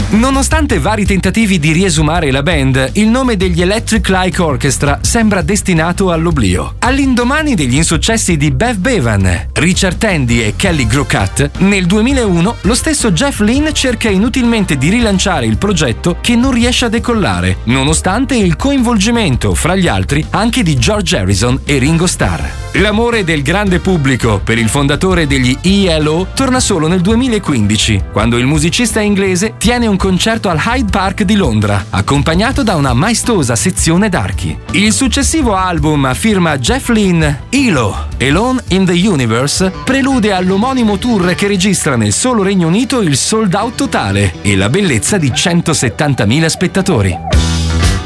Nonostante vari tentativi di riesumare la band, il nome degli Electric Light Orchestra sembra destinato all'oblio. All'indomani degli insuccessi di Bev Bevan, Richard Tandy e Kelly Crockett, nel 2001 lo stesso Jeff Lynne cerca inutilmente di rilanciare il progetto che non riesce a decollare, nonostante il coinvolgimento, fra gli altri, anche di George Harrison e Ringo Starr. L'amore del grande pubblico per il fondatore degli ELO torna solo nel 2015, quando il musicista inglese tiene un concerto al Hyde Park di Londra, accompagnato da una maestosa sezione d'archi. Il successivo album a firma Jeff Lynne, ELO, Alone in the Universe, prelude all'omonimo tour che registra nel solo Regno Unito il sold out totale e la bellezza di 170.000 spettatori.